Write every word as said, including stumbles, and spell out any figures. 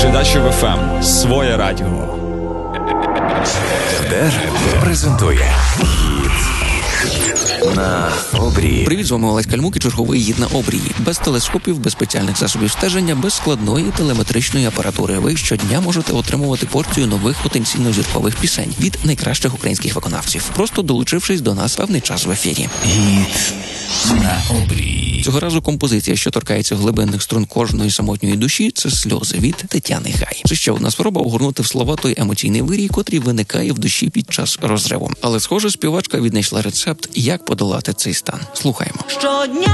Жидачів еф ем. Своє радіо. ТБР презентує на обрії. Привіт, з вами Олесь Кальмук і черговий «Гід на обрії». Без телескопів, без спеціальних засобів стеження, без складної телеметричної апаратури. Ви щодня можете отримувати порцію нових потенційно зіркових пісень від найкращих українських виконавців, просто долучившись до нас певний час в ефірі. «Гід на обрії». Цього разу композиція, що торкається глибинних струн кожної самотньої душі, це «Сльози» від Тетяни Гай. Це ще одна спроба огорнути в слова той емоційний вирій, котрий виникає в душі під час розриву. Але, схоже, співачка віднайшла рецепт, як подолати цей стан. Слухаємо. Щодня